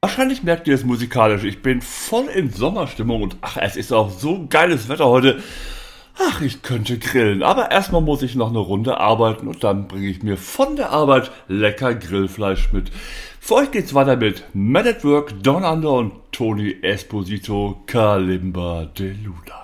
Wahrscheinlich merkt ihr es musikalisch. Ich bin voll in Sommerstimmung und es ist auch so geiles Wetter heute. Ich könnte grillen, aber erstmal muss ich noch eine Runde arbeiten und dann bringe ich mir von der Arbeit lecker Grillfleisch mit. Für euch geht's weiter mit Man at Work, Down Under und Tony Esposito, Kalimba de Luna.